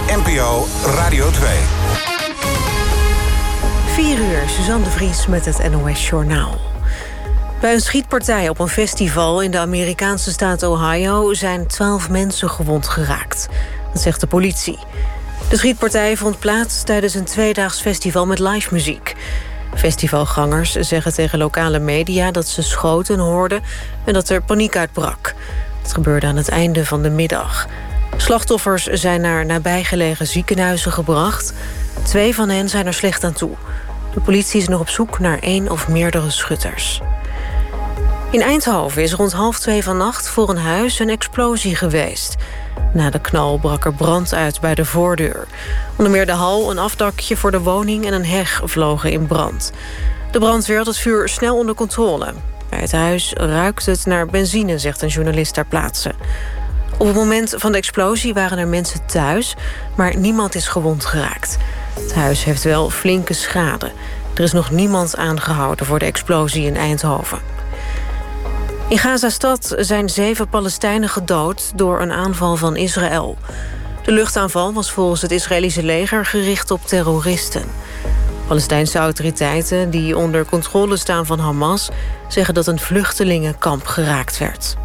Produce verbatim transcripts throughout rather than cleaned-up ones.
N P O Radio twee. vier uur, Suzanne de Vries met het N O S Journaal. Bij een schietpartij op een festival in de Amerikaanse staat Ohio zijn twaalf mensen gewond geraakt. Dat zegt de politie. De schietpartij vond plaats tijdens een tweedaags festival met live muziek. Festivalgangers zeggen tegen lokale media dat ze schoten hoorden en dat er paniek uitbrak. Het gebeurde aan het einde van de middag. Slachtoffers zijn naar nabijgelegen ziekenhuizen gebracht. Twee van hen zijn er slecht aan toe. De politie is nog op zoek naar één of meerdere schutters. In Eindhoven is rond half twee vannacht voor een huis een explosie geweest. Na de knal brak er brand uit bij de voordeur. Onder meer de hal, een afdakje voor de woning en een heg vlogen in brand. De brandweer had het vuur snel onder controle. Bij het huis ruikt het naar benzine, zegt een journalist ter plaatse. Op het moment van de explosie waren er mensen thuis, maar niemand is gewond geraakt. Het huis heeft wel flinke schade. Er is nog niemand aangehouden voor de explosie in Eindhoven. In Gaza-stad zijn zeven Palestijnen gedood door een aanval van Israël. De luchtaanval was volgens het Israëlische leger gericht op terroristen. Palestijnse autoriteiten die onder controle staan van Hamas zeggen dat een vluchtelingenkamp geraakt werd.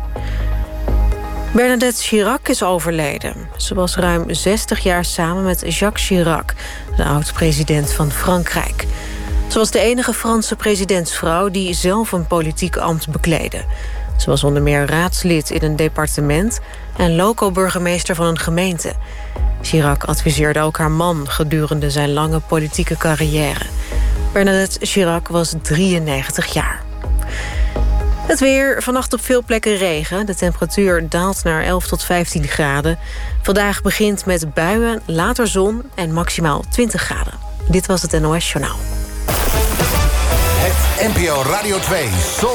Bernadette Chirac is overleden. Ze was ruim zestig jaar samen met Jacques Chirac, de oud-president van Frankrijk. Ze was de enige Franse presidentsvrouw die zelf een politiek ambt bekleedde. Ze was onder meer raadslid in een departement en loco-burgemeester van een gemeente. Chirac adviseerde ook haar man gedurende zijn lange politieke carrière. Bernadette Chirac was drieënnegentig jaar. Het weer, vannacht op veel plekken regen. De temperatuur daalt naar elf tot vijftien graden. Vandaag begint met buien, later zon en maximaal twintig graden. Dit was het N O S Journaal. Het N P O Radio twee.